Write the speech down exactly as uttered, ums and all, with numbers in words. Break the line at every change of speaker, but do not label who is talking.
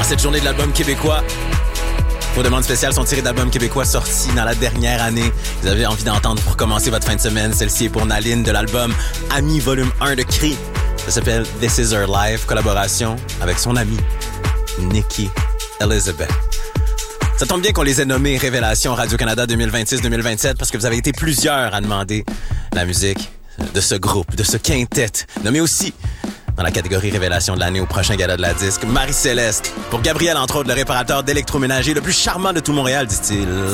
cette journée de l'album québécois. Vos demandes spéciales sont tirées d'albums québécois sortis dans la dernière année. Vous avez envie d'entendre pour commencer votre fin de semaine. Celle-ci est pour Naline de l'album Ami Volume un de Cri. Ça s'appelle This Is Her Life, collaboration avec son amie Nikki Elizabeth. Ça tombe bien qu'on les ait nommés Révélation Radio-Canada deux mille vingt-six deux mille vingt-sept parce que vous avez été plusieurs à demander la musique de ce groupe, de ce quintet, nommé aussi dans la catégorie Révélation de l'année au prochain gala de la disque. Marie-Céleste, pour Gabriel, entre autres, le réparateur d'électroménager le plus charmant de tout Montréal, dit-il.